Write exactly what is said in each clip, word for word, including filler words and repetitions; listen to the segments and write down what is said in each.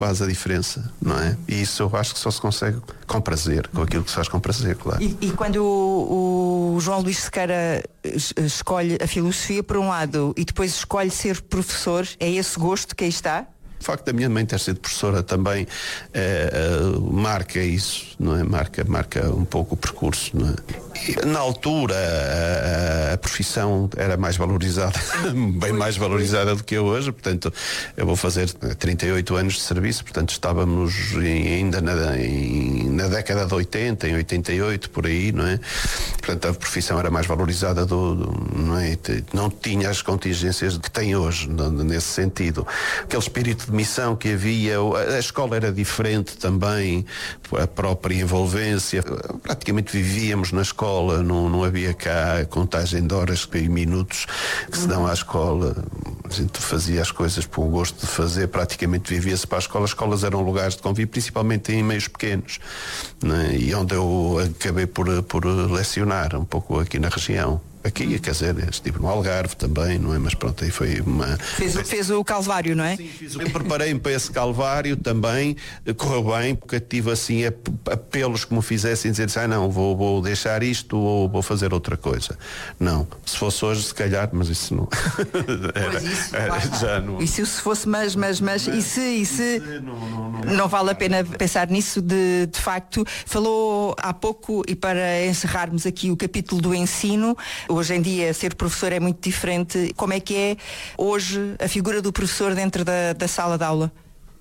faz a diferença, não é? E isso eu acho que só se consegue com prazer, com aquilo que se faz com prazer, claro. E, e quando o, o João Luís Sequeira escolhe a filosofia por um lado e depois escolhe ser professor, é esse gosto que aí está? O facto da minha mãe ter sido professora também eh, eh, marca isso, não é? Marca, marca um pouco o percurso, não é? E, na altura a, a profissão era mais valorizada, bem mais valorizada do que é hoje, portanto eu vou fazer trinta e oito anos de serviço, portanto estávamos em, ainda na, em, na década de oitenta, em oitenta e oito, por aí, não é? Portanto a profissão era mais valorizada, do, do, não é? Não tinha as contingências que tem hoje, nesse sentido. Aquele espírito de missão que havia, a escola era diferente também, a própria envolvência, praticamente vivíamos na escola, não, não havia cá contagem de horas e minutos que se dão à escola, a gente fazia as coisas por gosto de fazer, praticamente vivia-se para a escola. As escolas eram lugares de convívio, principalmente em meios pequenos, né? E onde eu acabei por, por lecionar um pouco aqui na região. Aqui, quer dizer, estive no Algarve também, não é? Mas pronto, aí foi uma... Fez, fez o Calvário, não é? Sim, fiz o... Eu preparei-me para esse Calvário também, correu bem, porque tive assim apelos que me fizessem dizer, ah não, vou, vou deixar isto ou vou fazer outra coisa. Não, se fosse hoje, se calhar, mas isso não... era, pois isso, era, já não... E se fosse mas, mas, mas, mas e se, e se... Não, não, não, não vale a pena pensar nisso, de, de facto. Falou há pouco, e para encerrarmos aqui o capítulo do ensino, hoje em dia ser professor é muito diferente. Como é que é hoje a figura do professor dentro da, da sala de aula?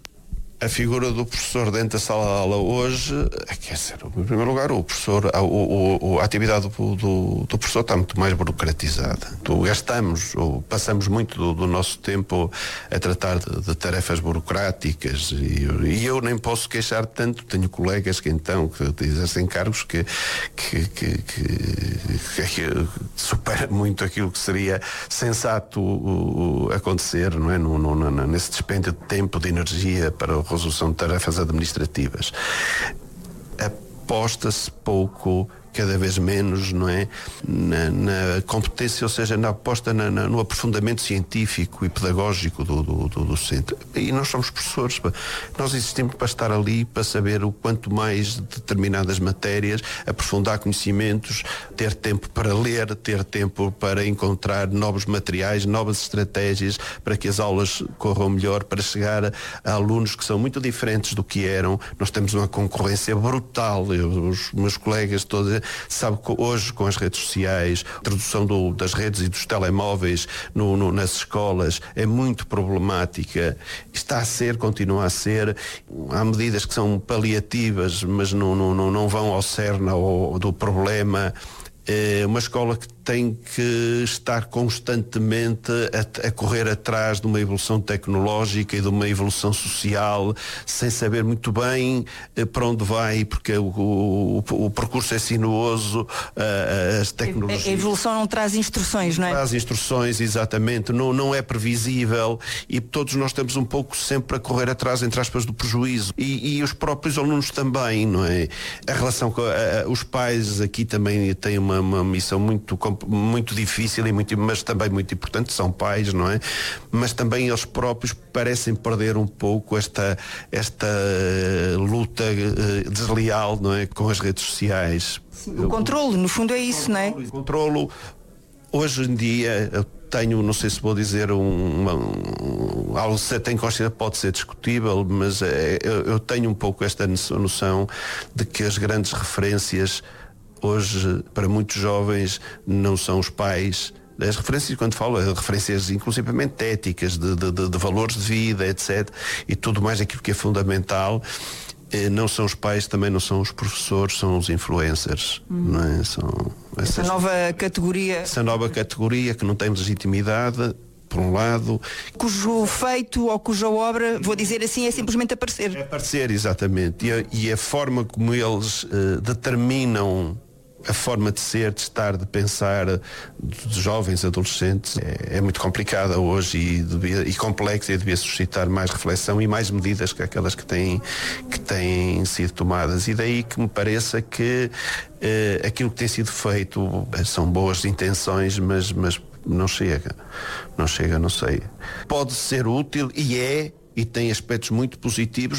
A figura do professor dentro da sala de aula hoje, quer dizer, em primeiro lugar, o professor, a, o, o, a atividade do, do, do professor está muito mais burocratizada. Tu gastamos, ou passamos muito do, do nosso tempo a tratar de, de tarefas burocráticas e, e eu nem posso queixar tanto. Tenho colegas que então que exercem cargos que, que, que, que, que supera muito aquilo que seria sensato o, o, acontecer, não é? No, no, no, nesse dispêndio de tempo, de energia para o resolução de tarefas administrativas. Aposta-se pouco, cada vez menos, não é? Na, na competência, ou seja, na aposta na, na, no aprofundamento científico e pedagógico do, do, do, do centro. E nós somos professores, nós existimos para estar ali, para saber o quanto mais determinadas matérias, aprofundar conhecimentos, ter tempo para ler, ter tempo para encontrar novos materiais, novas estratégias, para que as aulas corram melhor, para chegar a, a alunos que são muito diferentes do que eram. Nós temos uma concorrência brutal, eu, os meus colegas todos, sabe que hoje com as redes sociais, a introdução do, das redes e dos telemóveis no, no, nas escolas é muito problemática. Está a ser, continua a ser. Há medidas que são paliativas, mas não, não, não vão ao cerne ao, do problema. É uma escola que tem que estar constantemente a, a correr atrás de uma evolução tecnológica e de uma evolução social, sem saber muito bem eh, para onde vai, porque o, o, o percurso é sinuoso, uh, as tecnologias... A evolução não traz instruções, não é? Traz instruções, exatamente, não, não é previsível e todos nós estamos um pouco sempre a correr atrás, entre aspas, do prejuízo. E, e os próprios alunos também, não é? A relação com a, a, os pais aqui também têm uma, uma missão muito muito difícil e muito, mas também muito importante, são pais, não é? Mas também eles próprios parecem perder um pouco esta, esta luta uh, desleal, não é? Com as redes sociais. O controlo, no fundo é isso, não é? O controlo, hoje em dia, eu tenho, não sei se vou dizer um, uma, um, algo que você tem consciência, pode ser discutível, mas é, eu, eu tenho um pouco esta noção de que as grandes referências hoje, para muitos jovens, não são os pais. As referências, quando falo, referências inclusivamente éticas, de, de, de valores de vida, etcétera. E tudo mais aquilo que é fundamental. Não são os pais, também não são os professores, são os influencers. Hum. Não é? São essas, essa nova categoria. Essa nova categoria que não tem legitimidade, por um lado. Cujo feito ou cuja obra, vou dizer assim, é simplesmente aparecer. É aparecer, exatamente. E a, e a forma como eles uh, determinam a forma de ser, de estar, de pensar dos jovens, adolescentes é, é muito complicada hoje e, devia, e complexa e devia suscitar mais reflexão e mais medidas que aquelas que têm, que têm sido tomadas. E daí que me pareça que eh, aquilo que tem sido feito são boas intenções, mas, mas não chega. Não chega, não sei. Pode ser útil e é e tem aspectos muito positivos,